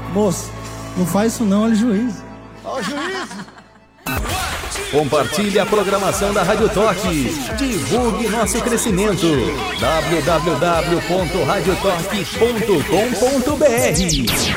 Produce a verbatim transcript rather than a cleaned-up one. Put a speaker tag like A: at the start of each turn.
A: Moço, não faz isso não, olha o juiz.
B: Ó o juiz.
C: Compartilhe a programação da Rádio Toque. Divulgue nosso crescimento. w w w ponto radio toque ponto com ponto b r